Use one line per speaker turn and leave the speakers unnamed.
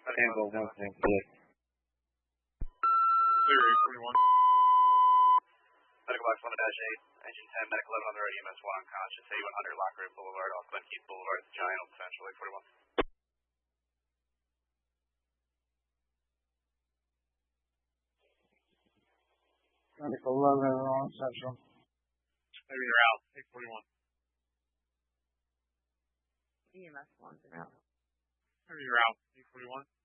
Tango 1.6.
Clear 841.
Medical box 1-8, engine 10, medical 11 on the road, EMS 1 unconscious, A100 Lock Road Boulevard, off Glenkeith Boulevard, Giant Central 841.
Medical 11 on Central.
Maybe they're out. 841.
EMS 1's are out.
Maybe you're out. 841.